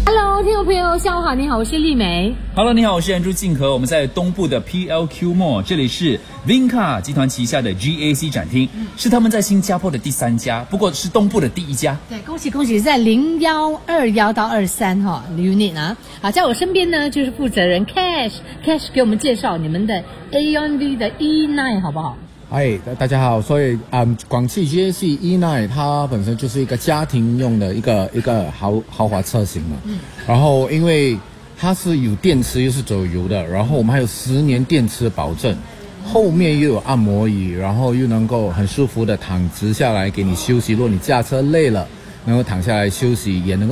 Hello， 听众朋友，下午好，你好，我是丽梅。 Hello， 你好，我是安朱静和，我们在东部的 PLQ Mall， 这里是 Vinca 集团旗下的 GAC 展厅，是他们在新加坡的第3家，不过是东部的第1家。 对，恭喜恭喜，在0121到23哈 unit 啊。好，在我身边呢就是负责人 Cash 给我们介绍你们的 Aeon V 的 E9 好不好？ 嗨，大家好。所以广汽 GAC E9 它本身就是一个家庭用的一个豪华车型嘛。然后因为它是有电池又是走油的，然后我们还有10年电池保证，后面又有按摩椅，然后又能够很舒服的躺直下来给你休息。如果你驾车累了，能够躺下来休息，也能够